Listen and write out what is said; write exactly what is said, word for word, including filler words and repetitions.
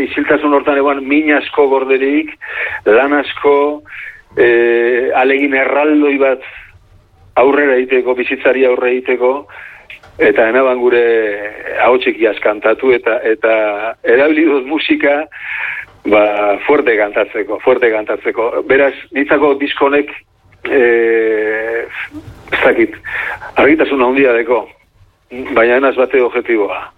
isiltasun hortan eban min asko gorderik, lan asko, e, alegin erraldoi bat aurrera egiteko, bizitzari aurrera egiteko, eta enaban gure ahotsekiaz kantatu, eta eta erabili dut musika, ba, fuerte kantatzeko, fuerte kantatzeko. Beraz, nitzako diskonek, eh, ez dakit, argitasun handia deko, baina enaz bate objetiboa.